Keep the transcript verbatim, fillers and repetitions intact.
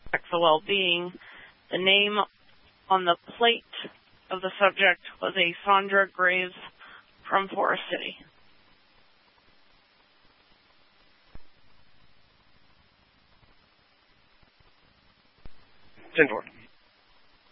for well-being. The name on the plate of the subject was a Sandra Graves from Forest City. Ten four.